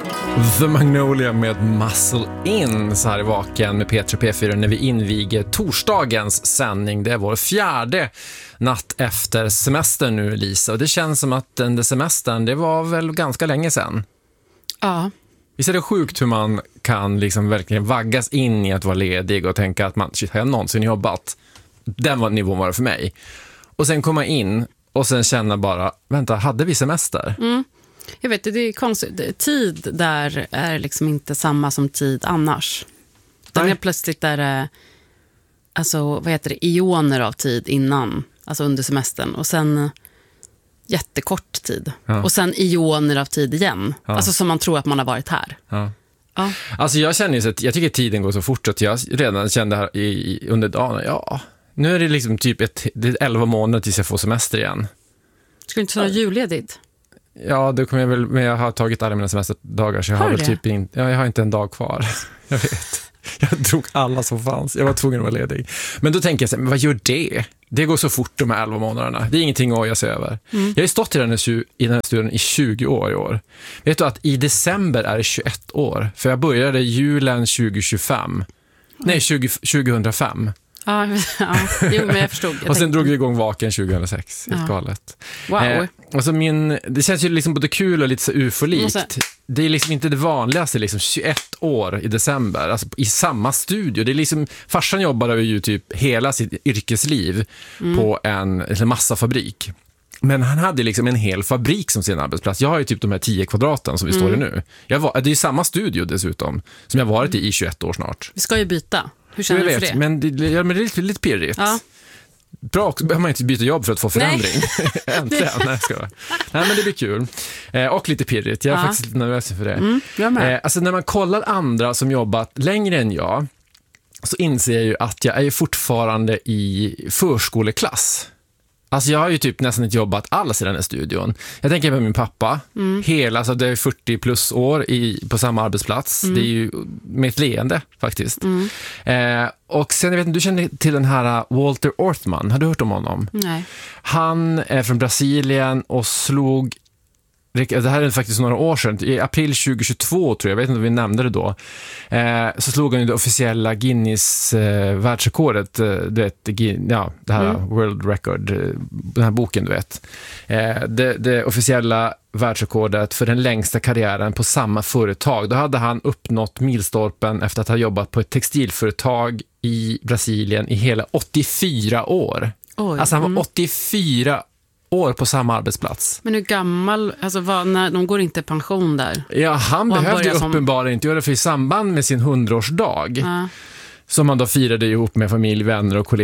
The Magnolia med Muscle In så här i Vaken med P3 P4 när vi inviger torsdagens sändning. Det är vår 4:e natt efter semestern nu, Lisa. Och det känns som att den semestern, det var väl ganska länge sedan. Ja. Visst är det sjukt hur man kan liksom verkligen vaggas in i att vara ledig och tänka att shit, har jag någonsin jobbat? Den nivån var det för mig. Och sen komma in och sen känna bara, vänta, hade vi semester? Mm. Jag vet, det är konstigt. Tid där är liksom inte samma som tid annars. Den är plötsligt där, alltså, vad heter det, ioner av tid innan, alltså under semestern. Och sen jättekort tid. Ja. Och sen ioner av tid igen. Ja. Alltså som man tror att man har varit här. Ja. Ja. Alltså jag känner ju så att jag tycker att tiden går så fort att jag redan kände här under dagen, ja, nu är det liksom typ det är 11 månader tills jag får semester igen. Ska du inte ta julledigt? Ja, det kommer jag väl, men jag har tagit alla mina semesterdagar så jag har väl typ jag har inte en dag kvar. Jag vet. Jag drog alla som fanns. Jag var tvungen att vara ledig. Men då tänker jag så här, men vad gör det? Det går så fort de här 11 månaderna. Det är ingenting att oja sig över. Jag har ju stått i den här studion i 20 år i år. Vet du att i december är det 21 år? För jag började julen 2025. Nej, 2005. Ja, jo, men jag förstod. Och sen drog vi igång Vaken 2006. Helt galet. Wow. Alltså det känns ju liksom både kul och lite så ufolikt. Det är liksom inte det vanligaste, liksom 21 år i december, alltså i samma studio. Det är liksom, farsan jobbade ju typ hela sitt yrkesliv på en massafabrik. Men han hade liksom en hel fabrik som sin arbetsplats. Jag har ju typ de här 10 kvadraten som vi står i nu. Det är ju samma studio dessutom som jag varit i 21 år snart. Vi ska ju byta. Hur känner du för det? Men det är lite pirrigt. Ja. Bra också, behöver man inte byta jobb för att få förändring. Äntligen. Nej, men det blir kul. Och lite pirrigt. Jag är faktiskt lite nervös för det. Alltså när man kollar andra som jobbat längre än jag så inser jag ju att jag är fortfarande i förskoleklass. Alltså jag har ju typ nästan inte jobbat alls i den här studion. Jag tänker på min pappa. Alltså det är 40 plus år på samma arbetsplats. Det är ju med ett leende faktiskt. Och sen, jag vet inte, du känner till den här Walter Orthman. Har du hört om honom? Nej. Han är från Brasilien och slog... Det här är faktiskt några år sedan. I april 2022 tror jag vet inte om vi nämnde det då. Så slog han ju det officiella Guinness världsrekordet. Du vet, det här World Record, den här boken du vet. Det officiella världsrekordet för den längsta karriären på samma företag. Då hade han uppnått milstolpen efter att ha jobbat på ett textilföretag i Brasilien i hela 84 år. Oj, alltså han var 84 år på samma arbetsplats. Men hur gammal, alltså när de går inte i pension där? Ja, han behövde ju uppenbarligen inte göra det, för i samband med sin 100-årsdag som han då firade ihop med familj, vänner och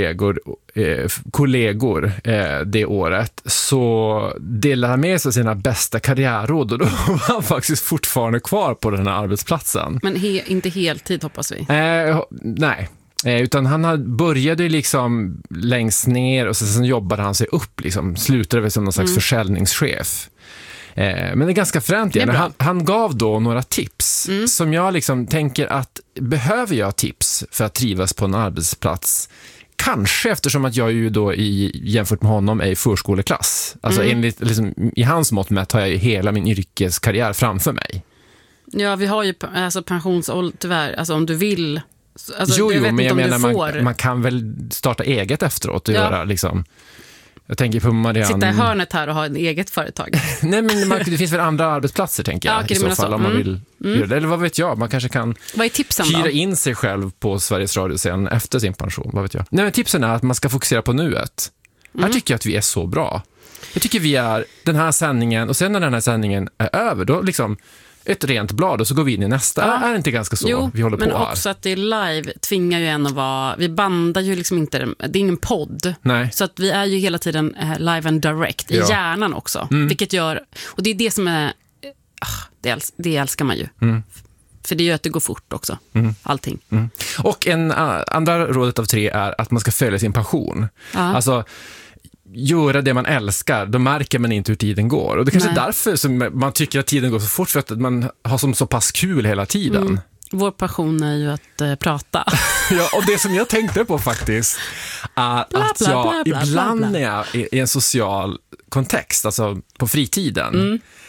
kollegor det året, så delade han med sig sina bästa karriärråd och då var han faktiskt fortfarande kvar på den här arbetsplatsen. Men inte heltid hoppas vi? Nej. Utan han började liksom längst ner och sen jobbade han sig upp, liksom, slutade väl som någon slags försäljningschef. Men det är ganska fränt igen. Han gav då några tips som jag liksom tänker att behöver jag tips för att trivas på en arbetsplats? Kanske eftersom att jag ju då jämfört med honom är i förskoleklass. Alltså enligt, liksom, i hans mått mätt har jag ju hela min yrkeskarriär framför mig. Ja, vi har ju alltså pensionsålder tyvärr, alltså om du vill. Alltså, jo, men jag menar man kan väl starta eget efteråt och göra liksom. Jag tänker på Marianne. Sitta i hörnet här och ha ett eget företag. Nej, men det finns väl andra arbetsplatser tänker jag. I så fall om man vill göra det. Eller vad vet jag, man kanske kan hyra in sig själv på Sveriges Radio sen efter sin pension, vad vet jag. Nej, men tipsen är att man ska fokusera på nuet. Här tycker jag att vi är så bra. Jag tycker vi är den här sändningen och sen när den här sändningen är över då liksom ett rent blad och så går vi in i nästa. Är inte ganska så vi håller på här? Men också att det är live tvingar ju en att vara... Vi bandar ju liksom inte... Det är ingen podd. Nej. Så att vi är ju hela tiden live and direct i hjärnan också. Vilket gör... Och det är det som är... Det älskar man ju. För det gör att det går fort också. Allting. Och andra rådet av 3 är att man ska följa sin passion. Alltså... göra det man älskar, då märker man inte hur tiden går. Och det kanske är därför som man tycker att tiden går så fort, för att man har som så pass kul hela tiden. Vår passion är ju att prata. Ja, och det som jag tänkte på faktiskt är att jag ibland när jag är i en social kontext, alltså på fritiden,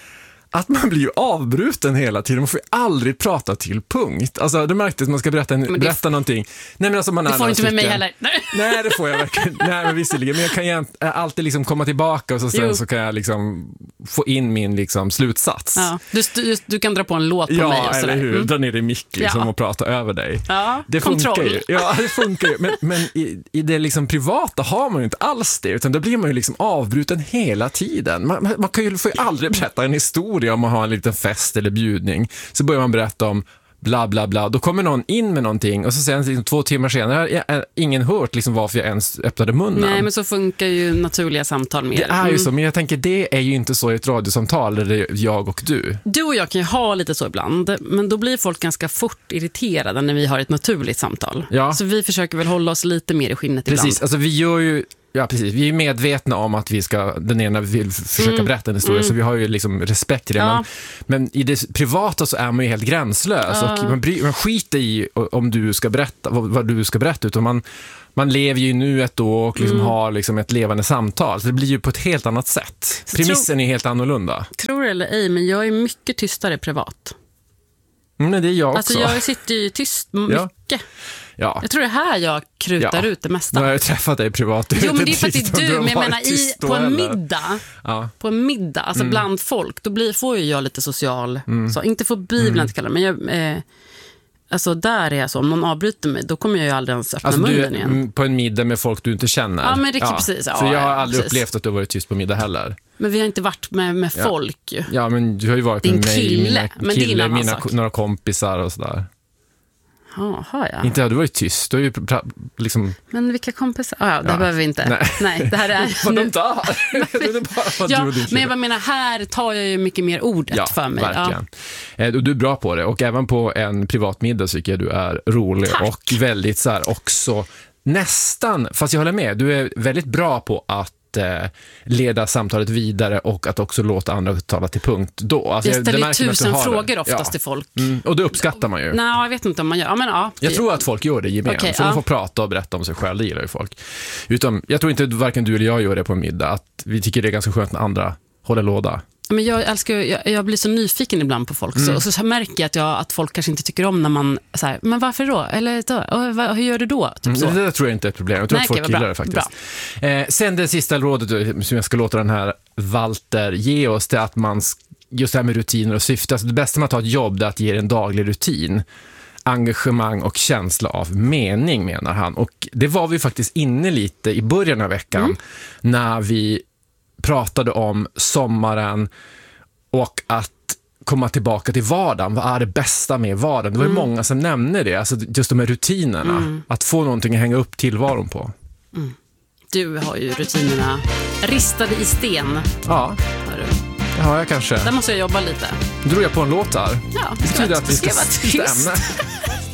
att man blir ju avbruten hela tiden. Man får ju aldrig prata till punkt. Alltså, du märkte att man ska berätta någonting. Nej, men alltså, man det får inte med mig heller. Nej, det får jag verkligen. Nej, men visserligen. Men jag kan ju alltid liksom komma tillbaka och sen så kan jag liksom få in min liksom slutsats. Ja. Du kan dra på en låt på mig och sådär. Ja, eller hur? Dra ner i mick liksom och prata över dig. Ja, det funkar ju. Ja, det funkar ju. Men i det liksom privata har man ju inte alls det, utan då blir man ju liksom avbruten hela tiden. Man får ju aldrig berätta en historia om man har en liten fest eller bjudning. Så börjar man berätta om bla bla bla. Då kommer någon in med någonting och så sen liksom 2 timmar senare har ingen hört liksom varför jag ens öppnade munnen. Nej, men så funkar ju naturliga samtal mer. Det är ju så, men jag tänker det är ju inte så i ett radiosamtal där det är jag och du. Du och jag kan ju ha lite så ibland, men då blir folk ganska fort irriterade när vi har ett naturligt samtal. Ja. Så vi försöker väl hålla oss lite mer i skinnet ibland. Precis, alltså vi gör ju precis. Vi är medvetna om att den ena vill försöka berätta en historia, så vi har ju liksom respekt i det. Ja. Men i det privata så är man ju helt gränslös och man skiter i om du ska berätta vad du ska berätta, utan man lever ju nu ett år och liksom har liksom ett levande samtal. Så det blir ju på ett helt annat sätt. Premissen är helt annorlunda. Tror eller ej, men jag är mycket tystare privat. Men det är jag också. Alltså jag sitter ju tyst mycket. Ja. Jag tror det är här jag krutar ut det mesta. Nu har jag träffat dig privat. Jo, men det är för att det är du. Men jag menar, på en middag, på en middag, alltså bland folk, då får ju jag lite social, så inte fobi bland kallar, men jag... Alltså där är jag så, om någon avbryter mig, då kommer jag ju aldrig ens öppna munnen igen. På en middag med folk du inte känner. Ja, men det är precis. Ja, för jag har aldrig upplevt att du har varit tyst på middag heller. Men vi har inte varit med folk. Ja, men du har ju varit med mig, några kompisar och sådär. Ja, har jag? Inte har du varit tyst, du har ju liksom... Men vilka kompisar? Det behöver vi inte. Nej, det här är... Vad de tar? Men jag menar, här tar jag ju mycket mer ordet för mig. Verkligen. Och du är bra på det. Och även på en privat middag tycker jag du är rolig. Tack. Och väldigt så här också nästan, fast jag håller med, du är väldigt bra på att leda samtalet vidare och att också låta andra tala till punkt då. Alltså, jag ställer 1000 frågor oftast till folk. Och det uppskattar man ju. Nej, jag vet inte om man gör. Jag tror att folk gör det gemensamt. Så de får prata och berätta om sig själv, det gillar ju folk. Jag tror inte varken du eller jag gör det på en middag. Att vi tycker det är ganska skönt när andra håller låda. Men jag blir så nyfiken ibland på folk. Så märker jag att folk kanske inte tycker om när man så här, men varför då? Eller då? Hur gör du då? Typ så. Det tror jag inte är ett problem. Jag tror att folk gillar det faktiskt. Sen det sista rådet som jag ska låta den här Walter ge oss, det är att man just det här med rutiner och syfte. Alltså det bästa med att ha ett jobb är att ge en daglig rutin, engagemang och känsla av mening, menar han. Och det var vi faktiskt inne lite i början av veckan när vi pratade om sommaren och att komma tillbaka till vardagen. Vad är det bästa med vardagen? Det var ju många som nämnde det. Alltså just de här rutinerna. Att få någonting att hänga upp tillvaron på. Du har ju rutinerna ristade i sten. Ja, det har jag kanske. Där måste jag jobba lite. Då drog jag på en låt där. Ja, det betyder att vi ska ämne.